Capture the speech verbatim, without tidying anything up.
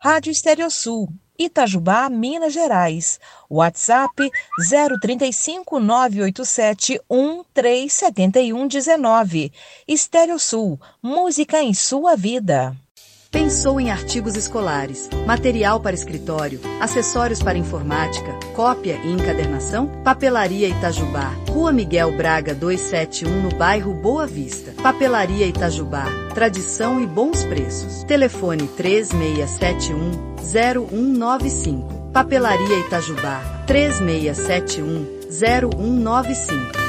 Rádio Stereosul, Itajubá, Minas Gerais. WhatsApp zero trinta e cinco, nove oito sete, um três sete um um nove. Stereosul, música em sua vida. Pensou em artigos escolares, material para escritório, acessórios para informática, cópia e encadernação? Papelaria Itajubá, Rua Miguel Braga duzentos e setenta e um, no bairro Boa Vista. Papelaria Itajubá, tradição e bons preços. Telefone três seis sete um, zero um nove cinco. Papelaria Itajubá, três seis sete um, zero um nove cinco.